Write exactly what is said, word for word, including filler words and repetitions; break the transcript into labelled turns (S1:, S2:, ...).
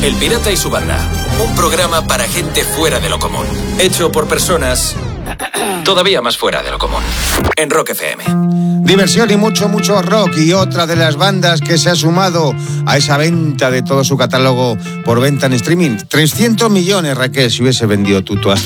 S1: El Pirata y su banda. Un programa para gente fuera de lo común. Hecho por personas todavía más fuera de lo común. En Rock F M.
S2: Diversión y mucho, mucho rock. Y otra de las bandas que se ha sumado a esa venta de todo su catálogo por venta en streaming. trescientos millones, Raquel, si hubiese vendido tú todas